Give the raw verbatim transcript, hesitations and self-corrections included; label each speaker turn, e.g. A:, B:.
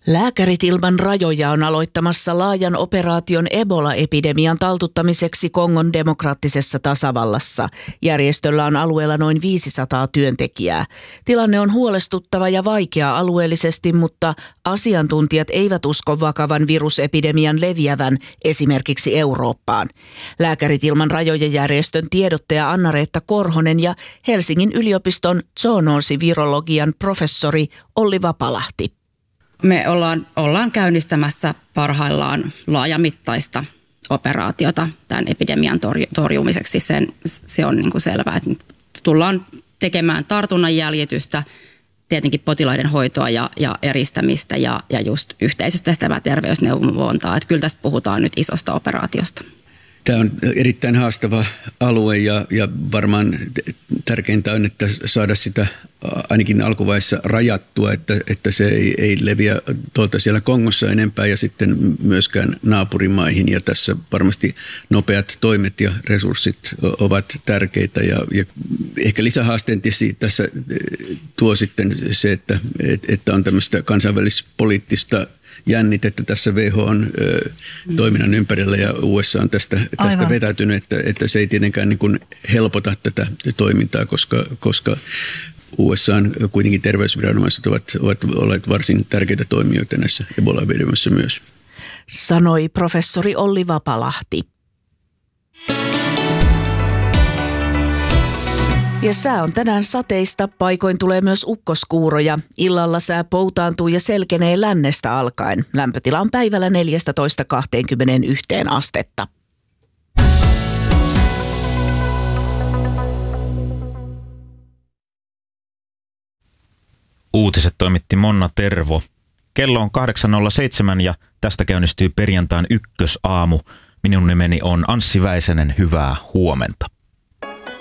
A: Lääkärit ilman rajoja on aloittamassa laajan operaation Ebola-epidemian taltuttamiseksi Kongon demokraattisessa tasavallassa. Järjestöllä on alueella noin viisisataa työntekijää. Tilanne on huolestuttava ja vaikea alueellisesti, mutta asiantuntijat eivät usko vakavan virusepidemian leviävän esimerkiksi Eurooppaan. Lääkärit ilman rajoja järjestön tiedottaja Anna-Reetta Korhonen ja Helsingin yliopiston zoonoosivirologian professori Olli Vapalahti.
B: Me ollaan, ollaan käynnistämässä parhaillaan laajamittaista operaatiota tämän epidemian torjumiseksi. Sen, se on niin kuin selvää, että nyt tullaan tekemään tartunnan jäljitystä, tietenkin potilaiden hoitoa ja, ja eristämistä ja, ja just yhteisössä tehtävää terveysneuvontaa. Että kyllä tästä puhutaan nyt isosta operaatiosta.
C: Tämä on erittäin haastava alue ja, ja varmaan tärkeintä on, että saada sitä ainakin alkuvaiheessa rajattua, että, että se ei, ei leviä tuolta siellä Kongossa enempää ja sitten myöskään naapurimaihin. Ja tässä varmasti nopeat toimet ja resurssit ovat tärkeitä. Ja, ja ehkä lisähaasteen tässä tuo sitten se, että, että on tämmöistä kansainvälispoliittista jännitettä tässä W H O:n ö, toiminnan ympärillä ja U S A on tästä, tästä vetäytynyt, että, että se ei tietenkään niin kuin helpota tätä toimintaa, koska, koska U S A:n kuitenkin terveysviranomaiset ovat, ovat olleet varsin tärkeitä toimijoita näissä Ebola-epidemiassa myös.
A: Sanoi professori Olli Vapalahti. Ja sää on tänään sateista, paikoin tulee myös ukkoskuuroja. Illalla sää poutaantuu ja selkenee lännestä alkaen. Lämpötila on päivällä neljätoista kaksikymmentäyksi astetta.
D: Uutiset toimitti Monna Tervo. Kello on kahdeksan nolla seitsemän ja tästä käynnistyy perjantain ykkösaamu. Minun nimeni on Anssi Väisänen, hyvää huomenta.